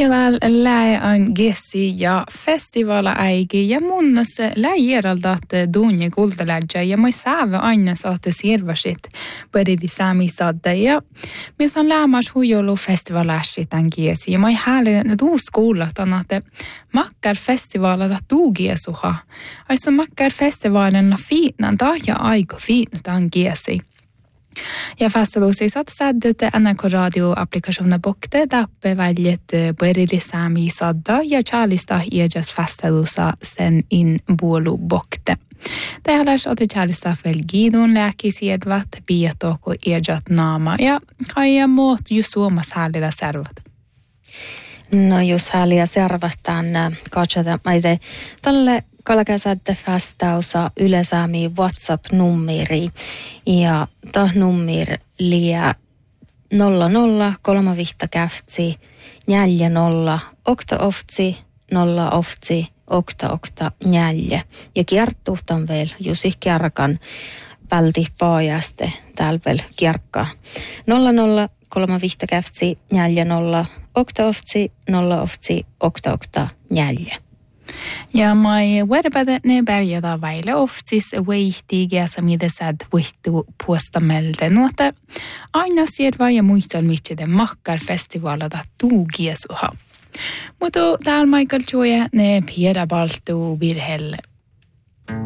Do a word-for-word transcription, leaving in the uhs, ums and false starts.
Ja täällä lähe gessi ja festivaala äigi ja munnas lähieraldat duunja kultalädjä ja moi säävä aina saatte sirvasit päridi säämi sadda ja mis on lämmas huijolu festivaläsi tämän giesi ja moi hääli ne tuus kuulat on että makkar festivaalata tuugiesuha aissa makkar festivaalina fiitnan ja aiko fiitna tämän giesi. Ja festivalusi saat säddet N R K-radio-applikationen bokte dappe väljet började sami sadda ja chalista iäjas festivalusa sen in buolu bokte. Täällä on chalista velgidon lääkisiedvat bietoko iäjat naama ja kai muut just suomas häälillä servat. No jos häälillä servat tämän katsota maite tälle kalkasadde fastausa yleisäämi WhatsApp-nummeri ja tuo nummer liiä nolla nolla kolme vihta käftsi neljä nolla okta oftsi nolla oftsi okta okta neljä ja kiertuhtan vielä Jusi Kärkan välti paajaste täällä vielä kierkkaa nolla nolla kolme vihta käftsi neljä nolla okta oftsi nolla oftsi okta okta neljä. Ja mai verbadet ne bärjada vaile oftis weihtiga samida sad wihtu postamelde nuota aina siedva ja muistal mitchede makkar festivalada tuugiesuha. Mutta täällä Michael Joya ne piedä baltu virhelle.